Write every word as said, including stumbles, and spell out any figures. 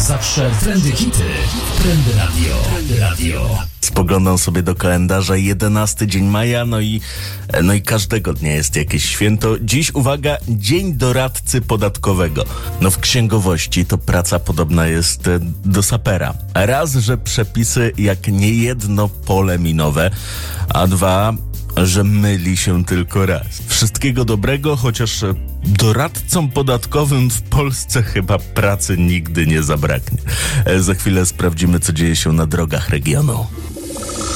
Zawsze trendy hity. Trendy Radio. Trendy Radio. Spoglądam sobie do kalendarza, jedenasty dzień maja, no i, no i każdego dnia jest jakieś święto. Dziś, uwaga, Dzień Doradcy Podatkowego. No w księgowości to praca podobna jest do sapera. Raz, że przepisy jak niejedno pole minowe, a dwa, że myli się tylko raz. Wszystkiego dobrego, chociaż doradcom podatkowym w Polsce chyba pracy nigdy nie zabraknie. Za chwilę sprawdzimy, co dzieje się na drogach regionu.